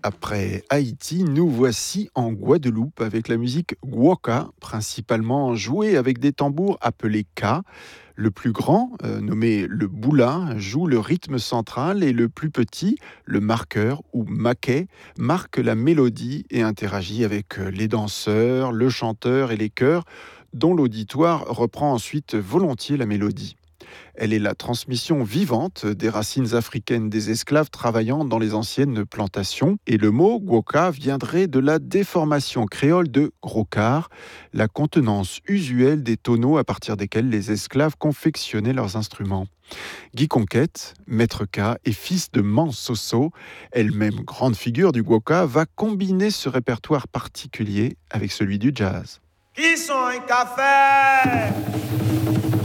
Après Haïti, nous voici en Guadeloupe avec la musique guoka, principalement jouée avec des tambours appelés ka. Le plus grand, nommé le boula, joue le rythme central et le plus petit, le marqueur ou maquet, marque la mélodie et interagit avec les danseurs, le chanteur et les chœurs, dont l'auditoire reprend ensuite volontiers la mélodie. Elle est la transmission vivante des racines africaines des esclaves travaillant dans les anciennes plantations. Et le mot guoka viendrait de la déformation créole de grocard, la contenance usuelle des tonneaux à partir desquels les esclaves confectionnaient leurs instruments. Guy Conquête, maître K et fils de Mansoso, elle-même grande figure du guoka, va combiner ce répertoire particulier avec celui du jazz. Qui sont un café?